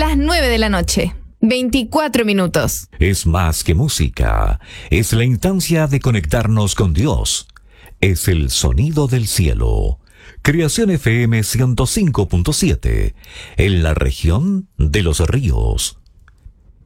las 9 de la noche. 24 minutos. Es más que música. Es la instancia de conectarnos con Dios. Es el sonido del cielo. Creación FM 105.7. En la región de Los Ríos.